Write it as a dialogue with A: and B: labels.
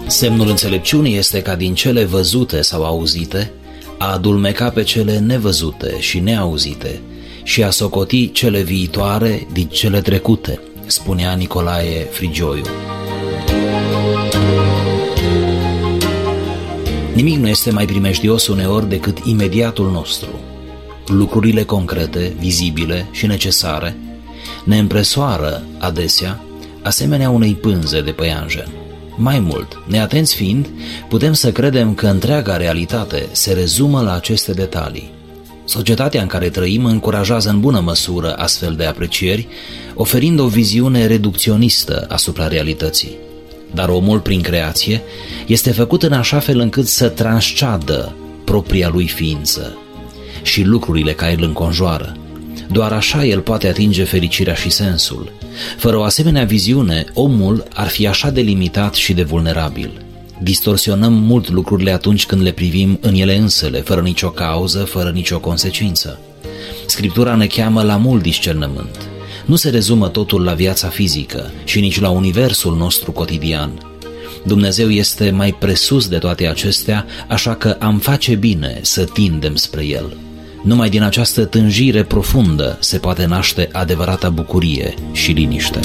A: Semnul înțelepciunii este ca din cele văzute sau auzite a adulmeca pe cele nevăzute și neauzite și a socoti cele viitoare din cele trecute, spunea Nicolae Frigioiu. Nimic nu este mai primejdios uneori decât imediatul nostru. Lucrurile concrete, vizibile și necesare ne împresoară adesea asemenea unei pânze de păianjen. Mai mult, neatenți fiind, putem să credem că întreaga realitate se rezumă la aceste detalii. Societatea în care trăim încurajează în bună măsură astfel de aprecieri, oferind o viziune reducționistă asupra realității. Dar omul, prin creație, este făcut în așa fel încât să transceadă propria lui ființă și lucrurile care îl înconjoară. Doar așa el poate atinge fericirea și sensul. Fără o asemenea viziune, omul ar fi așa de limitat și de vulnerabil. Distorsionăm mult lucrurile atunci când le privim în ele însele, fără nicio cauză, fără nicio consecință. Scriptura ne cheamă la mult discernământ. Nu se rezumă totul la viața fizică și nici la universul nostru cotidian. Dumnezeu este mai presus de toate acestea, așa că am face bine să tindem spre El. Numai din această tânjire profundă se poate naște adevărata bucurie și liniște.